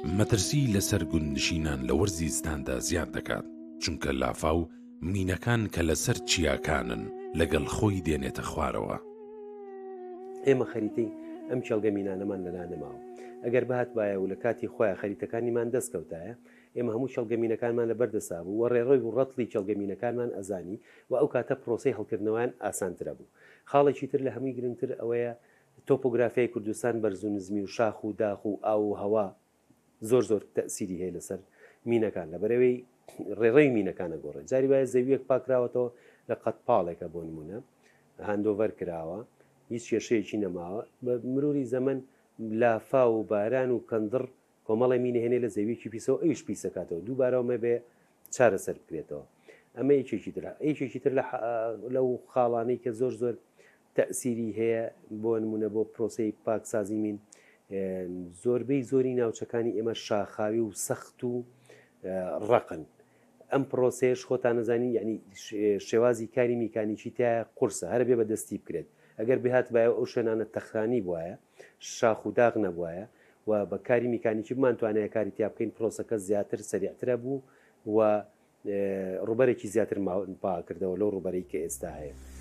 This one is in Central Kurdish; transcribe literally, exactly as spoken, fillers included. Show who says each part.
Speaker 1: مەترسی لەسەر گوندنشینان لە وەرزیستاندا زیاد دەکات، چونکە لافاو مینەکان کە لەسەر چیاکانن لەگەڵ خۆی دێنێتە خوارەوە.
Speaker 2: ئێمە خەریتەی ئەم چێڵگە مینانەمان لەلا نەماوە. ئەگەر بەهات وایە و لە کاتی خۆیان خەریتەکانیمان دەستکەوتایە، ئێمە هەموو چێڵگەمینەکانمان لە بەردەسا بوو و ڕێڕۆی و ڕەتڵی چێڵگەمینەکانمان ئەزانی و ئەو کاتە پرۆسەی هەڵکردنەوەیان ئاسانترە بوو. خاڵێکی تر لە هەمووی گرنگتر ئەوەیە تۆپۆگرافیای کوردستان بەرز و نزمی و شاخ و داخ و ئاو و هەوا زۆر زۆر تەسیری هەیە لەسەر مینەکان لە بەرەوەی ڕێڕەی مینەکانە گۆڕێ. جاری وایە زەویەک پاکراوەتەوە لە قەتپاڵێکە بۆ نمونە هاندۆڤەر کراوە، هیچ کێشەیەکی نەماوە، بە مروری زەمن لافا و باران و کەندڕ کۆمەڵی مینە هێنێ لە زەویەکی پیسەوە ئەویش پیسەکاتەوە دووبارەوەمە بێ چارەسەر بکرێتەوە. ئەمە یەکێکی تر یەکێکی تر لەو خاڵانەی کە زۆر زۆر تەسیری هەیە بۆ نمونە بۆ پرۆسەی پاکسازی مین، زۆربەی زۆری ناوچەکانی ئێمە شاخاوی و سەخت و ڕقن. ئەم پرۆسەیەش خۆتان نەزانی یعنی شێوازی کاری میکانیکی تایە قورسە هەر بێ بە دەستی بکرێت. ئەگەر بهات بایە ئەو شوێنانە تەخرانی بواە شاخ و داغ نەبووایە و بە کاری میکانیکی بمانتوانەیە کاری تیا بکەین پرۆسەکە زیاتر سەریعترە بوو و ڕوبەرێکی زیاتر پاکردەوە لەو ڕوبەرەی کە ئێستا هەیە.